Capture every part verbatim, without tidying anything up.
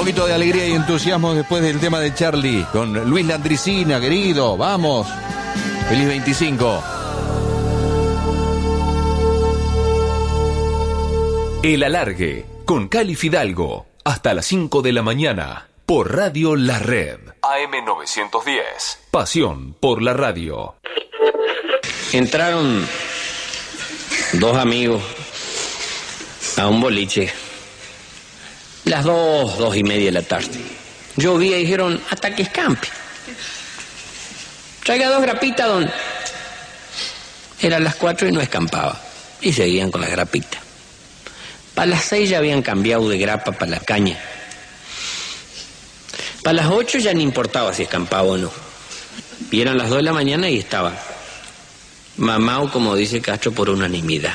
poquito de alegría y entusiasmo después del tema de Charlie, con Luis Landricina, querido, vamos. Feliz veinticinco. El Alargue, con Cali Fidalgo, hasta las cinco de la mañana, por Radio La Red. A M novecientos diez. Pasión por la radio. Entraron dos amigos a un boliche. Las dos, dos y media de la tarde. Llovía y dijeron, hasta que escampe. Traiga dos grapitas, don. Eran las cuatro y no escampaba. Y seguían con las grapitas. Para las seis ya habían cambiado de grapa para la caña. Para las ocho ya no importaba si escampaba o no. Y eran las dos de la mañana y estaba mamao, como dice Castro, por unanimidad.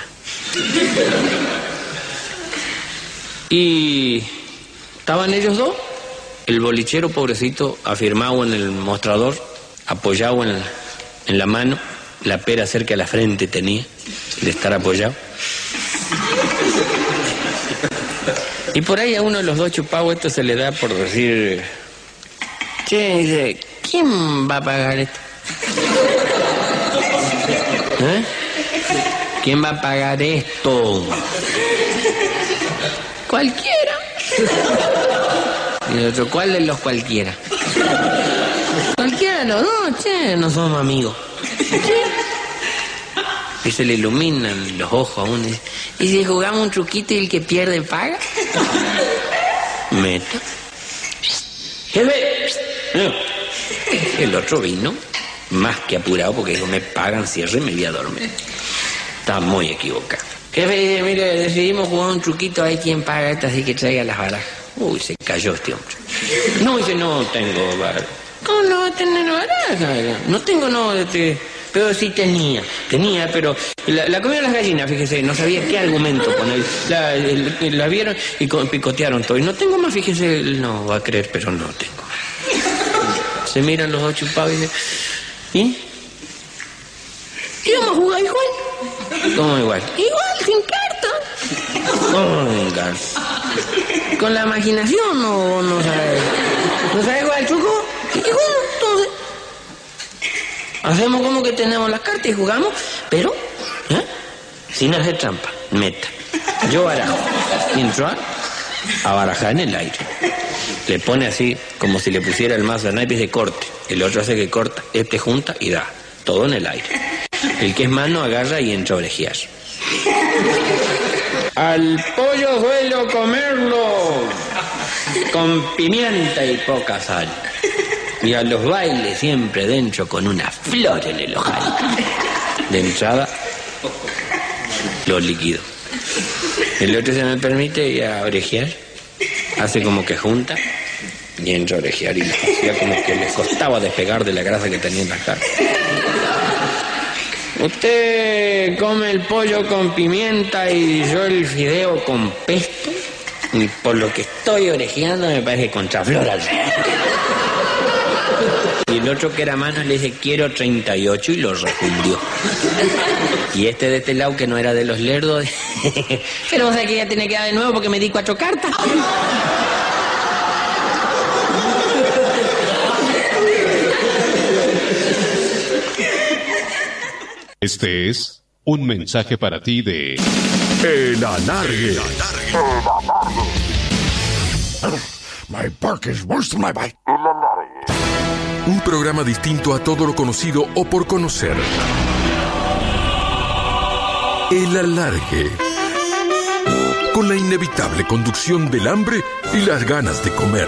Y estaban ellos dos, el bolichero pobrecito afirmado en el mostrador, apoyado en la, en la mano, la pera cerca de la frente tenía, de estar apoyado. Y por ahí a uno de los dos chupados esto se le da por decir, che, dice, ¿quién va a pagar esto? ¿Eh? ¿Quién va a pagar esto? Cualquiera. Y el otro, ¿cuál de los cualquiera? Cualquiera de los dos, che, no somos amigos. ¿Qué? Y se le iluminan los ojos a uno. ¿Y si jugamos un truquito y el que pierde paga? Meta. Jefe. El otro vino más que apurado porque dijo, me pagan, cierre y me voy a dormir. Estaba muy equivocado. Jefe, mire, decidimos jugar un truquito, hay quien paga esta, así que traiga las barajas. Uy, se cayó este hombre. No, dice, no tengo barajas. ¿Cómo no va a tener barajas? No tengo, no, este... Pero sí tenía, tenía, pero la, la comieron las gallinas, fíjese, no sabía qué argumento poner. La, el, la vieron y picotearon todo. Y no tengo más, fíjese, no va a creer, pero no tengo más. Se miran los dos chupados y dicen, ¿y? ¿Y vamos a jugar igual? ¿Cómo igual? Igual, sin carta. ¿Cómo sin carta? ¿Con la imaginación o no sabe? ¿No sabe jugar el truco? ¿Y qué jugamos entonces? Hacemos como que tenemos las cartas y jugamos, pero ¿eh? sin hacer trampa. Meta. Yo barajo. Entro a, a barajar en el aire. Le pone así, como si le pusiera el mazo de naipes de corte. El otro hace que corta, este junta y da. Todo en el aire. El que es mano agarra y entra a orejear. Al pollo suelo comerlo con pimienta y poca sal. Y a los bailes siempre dentro con una flor en el ojal. De entrada, lo líquido. El otro se me permite ir a orejear. Hace como que junta y entra a orejear. Y hacía como que le costaba despegar de la grasa que tenía en la cara. Usted come el pollo con pimienta y yo el fideo con pesto. Y por lo que estoy orejeando me parece contraflor al revés. Y el otro que era mano le dice, quiero treinta y ocho y lo refundió. Y este de este lado que no era de los lerdos, pero vos sabés que ya tiene que dar de nuevo porque me di cuatro cartas. Este es un mensaje para ti de El Alargue. El Alargue. My bark is worse than my bite. El Alargue. Un programa distinto a todo lo conocido o por conocer. El Alargue. Con la inevitable conducción del hambre y las ganas de comer.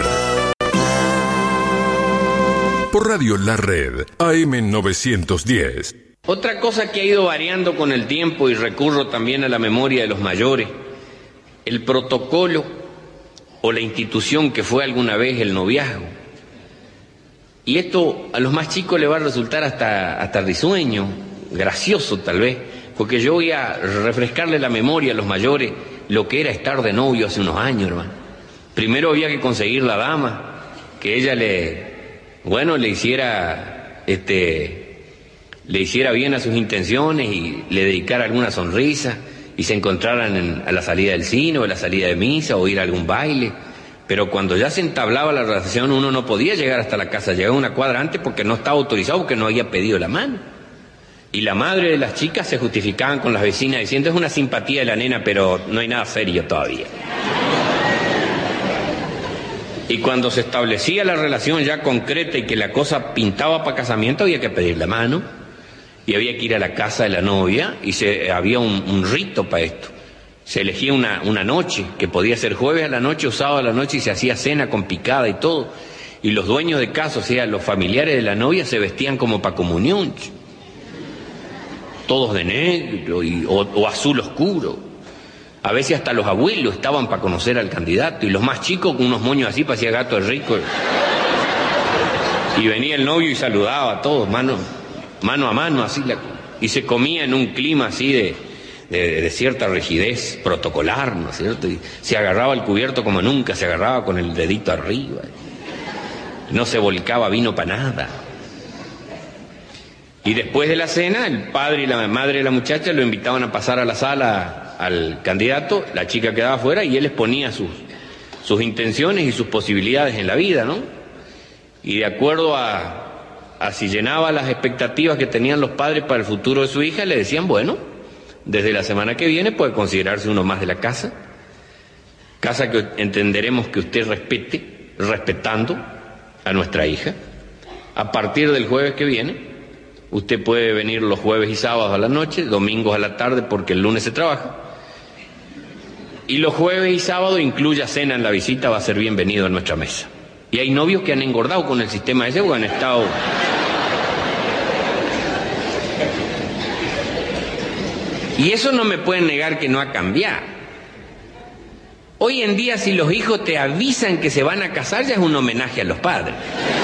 Por Radio La Red, A M novecientos diez. Otra cosa que ha ido variando con el tiempo, y recurro también a la memoria de los mayores, el protocolo o la institución que fue alguna vez el noviazgo. Y esto a los más chicos le va a resultar hasta, hasta risueño, gracioso tal vez, porque yo voy a refrescarle la memoria a los mayores lo que era estar de novio hace unos años, hermano. Primero había que conseguir la dama, que ella le, bueno, le hiciera, este, le hiciera bien a sus intenciones y le dedicara alguna sonrisa y se encontraran en, a la salida del cine o a la salida de misa o ir a algún baile. Pero cuando ya se entablaba la relación, uno no podía llegar hasta la casa, llegaba una cuadra antes porque no estaba autorizado, porque no había pedido la mano. Y la madre de las chicas se justificaban con las vecinas diciendo, es una simpatía de la nena, pero no hay nada serio todavía. Y cuando se establecía la relación ya concreta y que la cosa pintaba para casamiento, había que pedir la mano y había que ir a la casa de la novia y se, había un, un rito para esto. Se elegía una, una noche, que podía ser jueves a la noche o sábado a la noche, y se hacía cena con picada y todo. Y los dueños de casa, o sea, los familiares de la novia, se vestían como para comunión. Todos de negro y, o, o azul oscuro. A veces hasta los abuelos estaban para conocer al candidato, y los más chicos con unos moños así, parecía gato de rico. Y venía el novio y saludaba a todos, mano, mano a mano, así, la, y se comía en un clima así de, de, de cierta rigidez protocolar, ¿no es cierto? Y se agarraba el cubierto como nunca, se agarraba con el dedito arriba. No se volcaba vino para nada. Y después de la cena, el padre y la madre de la muchacha lo invitaban a pasar a la sala al candidato, la chica quedaba afuera y él exponía sus, sus intenciones y sus posibilidades en la vida, ¿no? Y de acuerdo a, a si llenaba las expectativas que tenían los padres para el futuro de su hija, le decían, bueno, desde la semana que viene puede considerarse uno más de la casa, casa que entenderemos que usted respete, respetando a nuestra hija. A partir del jueves que viene, usted puede venir los jueves y sábados a la noche, domingos a la tarde porque el lunes se trabaja. Y los jueves y sábados, incluya cena en la visita, va a ser bienvenido a nuestra mesa. Y hay novios que han engordado con el sistema ese porque han estado... Y eso no me pueden negar que no ha cambiado. Hoy en día, si los hijos te avisan que se van a casar, ya es un homenaje a los padres.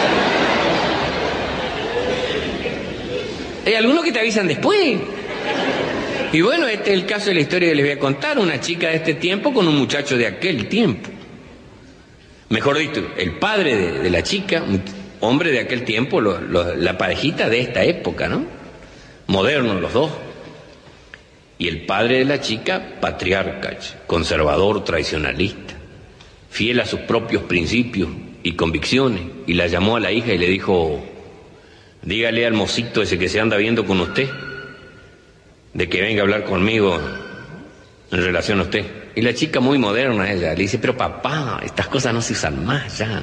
Hay algunos que te avisan después. Y bueno, este es el caso de la historia que les voy a contar. Una chica de este tiempo con un muchacho de aquel tiempo. Mejor dicho, el padre de, de la chica, un hombre de aquel tiempo, lo, lo, la parejita de esta época, ¿no? Modernos los dos. Y el padre de la chica, patriarca, conservador, tradicionalista, fiel a sus propios principios y convicciones. Y la llamó a la hija y le dijo... Dígale al mocito ese que se anda viendo con usted, de que venga a hablar conmigo en relación a usted. Y la chica, muy moderna ella, le dice, pero papá, estas cosas no se usan más ya.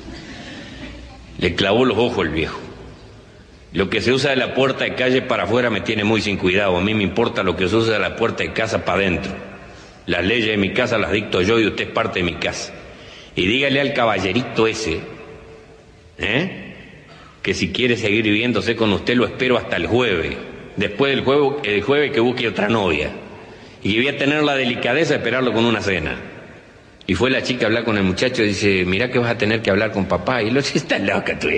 Le clavó los ojos el viejo. Lo que se usa de la puerta de calle para afuera me tiene muy sin cuidado. A mí me importa lo que se usa de la puerta de casa para adentro. Las leyes de mi casa las dicto yo y usted es parte de mi casa. Y dígale al caballerito ese, ¿eh?, que si quiere seguir viviéndose con usted lo espero hasta el jueves. Después del jueves, el jueves que busque otra novia. Y voy a tener la delicadeza de esperarlo con una cena. Y fue la chica a hablar con el muchacho y dice, mirá que vas a tener que hablar con papá. Y lo dice, está loca tú.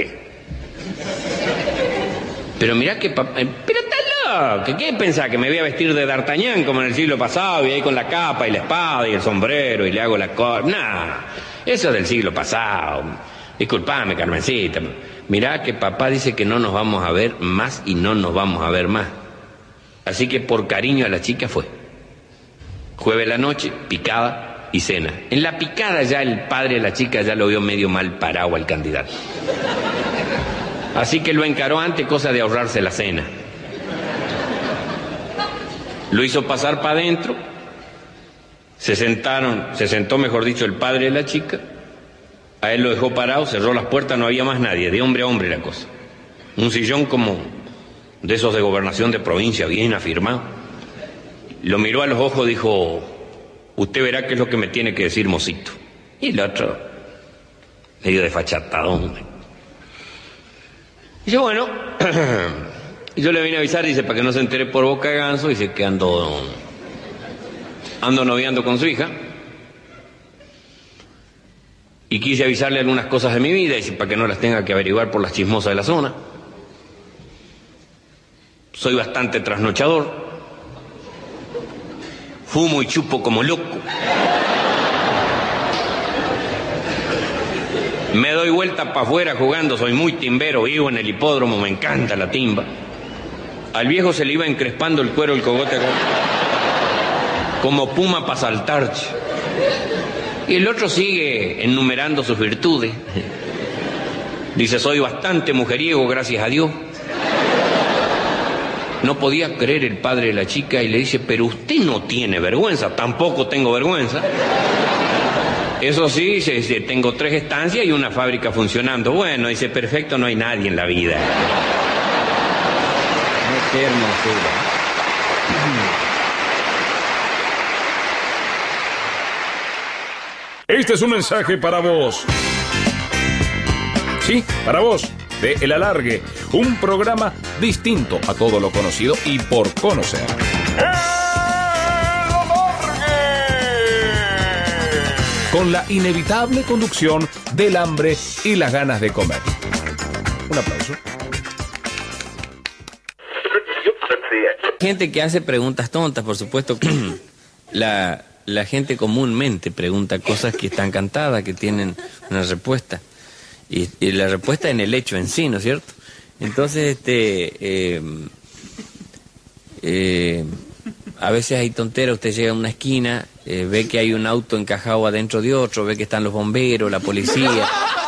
Pero mirá que papá... Pero está loca. ¿Qué pensás? ¿Que me voy a vestir de D'Artagnan como en el siglo pasado? Y ahí con la capa y la espada y el sombrero y le hago la cor... Nah, eso es del siglo pasado. Disculpame, Carmencita. Mirá que papá dice que no nos vamos a ver más y no nos vamos a ver más. Así que por cariño a la chica fue. Jueves la noche, picada y cena. En la picada ya el padre de la chica ya lo vio medio mal parado al candidato. Así que lo encaró antes, cosa de ahorrarse la cena. Lo hizo pasar para adentro. Se sentaron, se sentó mejor dicho el padre de la chica. A él lo dejó parado, cerró las puertas, no había más nadie, de hombre a hombre la cosa. Un sillón como de esos de gobernación de provincia, bien afirmado. Lo miró a los ojos, dijo, usted verá qué es lo que me tiene que decir, mocito. Y el otro, medio desfachatadón. Dice, bueno, yo le vine a avisar, dice, para que no se entere por boca de ganso, dice que ando, ando noviando con su hija. Y quise avisarle algunas cosas de mi vida, y para que no las tenga que averiguar por las chismosas de la zona. Soy bastante trasnochador. Fumo y chupo como loco. Me doy vuelta para afuera jugando, soy muy timbero, vivo en el hipódromo, me encanta la timba. Al viejo se le iba encrespando el cuero, el cogote, como puma para saltar. Y el otro sigue enumerando sus virtudes. Dice, soy bastante mujeriego, gracias a Dios. No podía creer el padre de la chica y le dice, pero usted no tiene vergüenza. Tampoco tengo vergüenza. Eso sí, dice, dice, tengo tres estancias y una fábrica funcionando. Bueno, dice, perfecto, no hay nadie en la vida. Qué hermosura. Este es un mensaje para vos. Sí, para vos, de El Alargue, un programa distinto a todo lo conocido y por conocer. ¡El Alargue! Con la inevitable conducción del hambre y las ganas de comer. Un aplauso. Gente que hace preguntas tontas, por supuesto. la, la gente comúnmente pregunta cosas que están cantadas, que tienen una respuesta. Y, y la respuesta en el hecho en sí, ¿no es cierto? Entonces, este... Eh, eh, a veces hay tonteras, usted llega a una esquina, eh, ve que hay un auto encajado adentro de otro, ve que están los bomberos, la policía...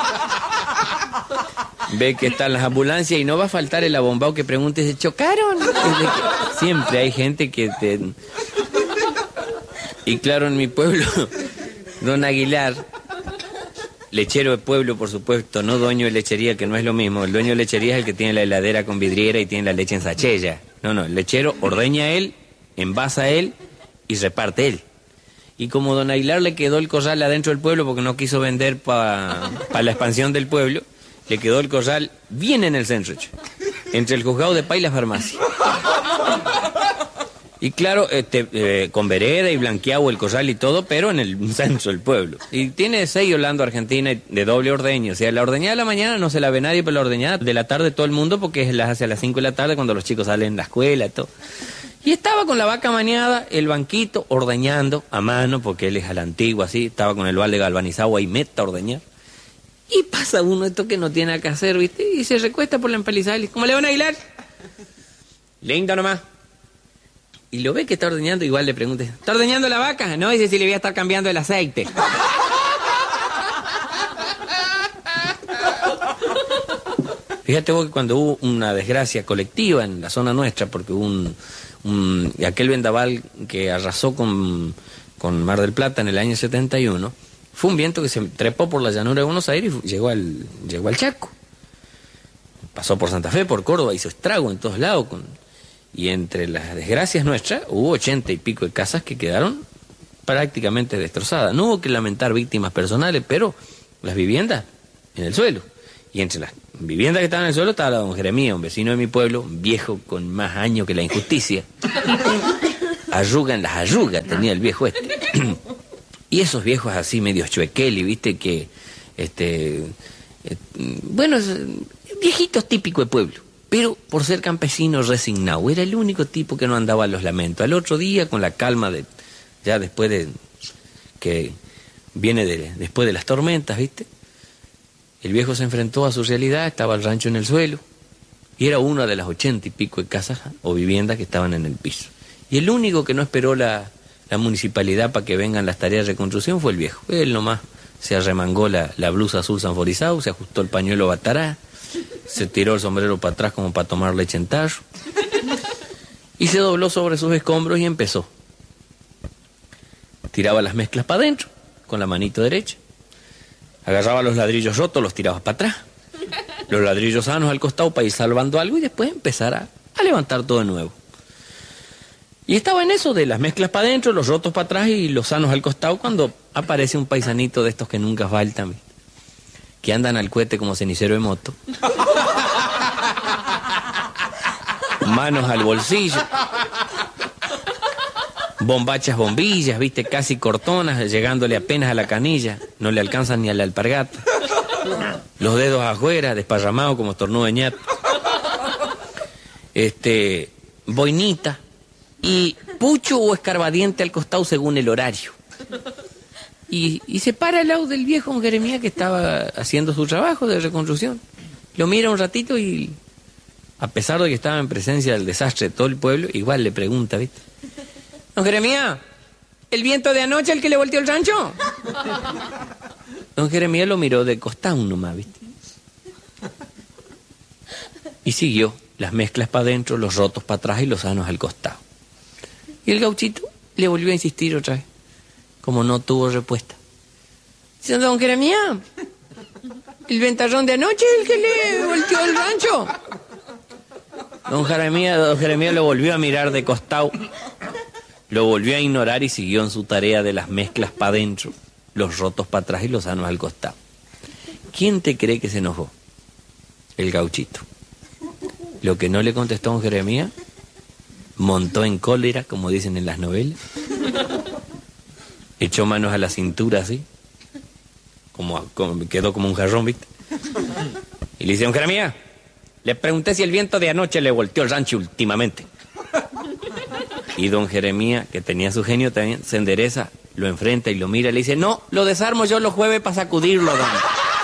Ve que están las ambulancias y no va a faltar el abombado que pregunte, ¿se chocaron? Que siempre hay gente que te... Y claro, en mi pueblo, don Aguilar, lechero de pueblo, por supuesto, no dueño de lechería, que no es lo mismo. El dueño de lechería es el que tiene la heladera con vidriera y tiene la leche en sachella. No, no, el lechero ordeña él, envasa él y reparte él. Y como don Aguilar le quedó el corral adentro del pueblo porque no quiso vender para pa la expansión del pueblo, le quedó el corral bien en el centro, entre el juzgado de paz y la farmacia. Y claro, este, eh, con vereda y blanqueado el corral y todo, pero en el centro del pueblo. Y tiene seis Holando Argentina de doble ordeño. O sea, la ordeñada de la mañana no se la ve nadie, pero la ordeñada de la tarde todo el mundo, porque las hace a las cinco de la tarde cuando los chicos salen de la escuela y todo. Y estaba con la vaca maniada, el banquito, ordeñando a mano, porque él es a la antigua, así. Estaba con el balde galvanizado ahí, meta a ordeñar. Y pasa uno esto que no tiene nada que hacer, ¿viste? Y se recuesta por la empalizada y dice, ¿cómo le van a Aguilar? Lindo nomás. Y lo ve que está ordeñando, igual le pregunta, ¿está ordeñando la vaca? No, dice, si le voy a estar cambiando el aceite. Fíjate vos que cuando hubo una desgracia colectiva en la zona nuestra, porque hubo un, un aquel vendaval que arrasó con, con Mar del Plata en el año setenta y uno, fue un viento que se trepó por la llanura de Buenos Aires y llegó al, llegó al Chaco. Pasó por Santa Fe, por Córdoba, hizo estrago en todos lados. Con, y entre las desgracias nuestras hubo ochenta y pico de casas que quedaron prácticamente destrozadas. No hubo que lamentar víctimas personales, pero las viviendas en el suelo. Y entre las viviendas que estaban en el suelo estaba la don Jeremía, un vecino de mi pueblo, un viejo con más años que la injusticia. Arrugan las arrugas tenía el viejo este. Y esos viejos así medio chuequeli, viste, que, este, eh, bueno, viejitos típicos de pueblo, pero por ser campesino resignado, era el único tipo que no andaba a los lamentos. Al otro día, con la calma de, ya después de, que viene de, después de las tormentas, viste, el viejo se enfrentó a su realidad, estaba el rancho en el suelo, y era una de las ochenta y pico de casas o viviendas que estaban en el piso. Y el único que no esperó la... la municipalidad para que vengan las tareas de reconstrucción fue el viejo. Él nomás se arremangó la, la blusa azul sanforizado, se ajustó el pañuelo batará, se tiró el sombrero para atrás como para tomar leche en tarro y se dobló sobre sus escombros y empezó. Tiraba las mezclas para adentro con la manito derecha, agarraba los ladrillos rotos, los tiraba para atrás, los ladrillos sanos al costado para ir salvando algo y después empezar a, a levantar todo de nuevo. Y estaba en eso de las mezclas para adentro, los rotos para atrás y los sanos al costado, cuando aparece un paisanito de estos que nunca faltan, que andan al cohete como cenicero de moto, manos al bolsillo, bombachas, bombillas, viste, casi cortonas, llegándole apenas a la canilla, no le alcanzan ni a la alpargata, los dedos afuera, desparramados como estornudo de ñato, este, boinita, y pucho o escarbadiente al costado según el horario. Y, y se para al lado del viejo don Jeremías que estaba haciendo su trabajo de reconstrucción. Lo mira un ratito y, a pesar de que estaba en presencia del desastre de todo el pueblo, igual le pregunta, ¿viste? Don Jeremías, ¿El viento de anoche el que le volteó el rancho? Don Jeremías lo miró de costado nomás, ¿viste? Y siguió, las mezclas para adentro, los rotos para atrás y los sanos al costado. Y el gauchito le volvió a insistir otra vez, como no tuvo respuesta. Dice, don Jeremías, ¿el ventarrón de anoche el que le volteó el rancho? Don Jeremías, don Jeremías lo volvió a mirar de costado, lo volvió a ignorar y siguió en su tarea de las mezclas para adentro, los rotos para atrás y los sanos al costado. ¿Quién te cree que se enojó? El gauchito. Lo que no le contestó don Jeremías, montó en cólera, como dicen en las novelas, echó manos a la cintura así, como, como quedó como un jarrón, ¿viste? Y le dice, don Jeremías, le pregunté si el viento de anoche le volteó el rancho últimamente. Y don Jeremías, que tenía su genio también, se endereza, lo enfrenta y lo mira y le dice, no, lo desarmo yo los jueves para sacudirlo, don.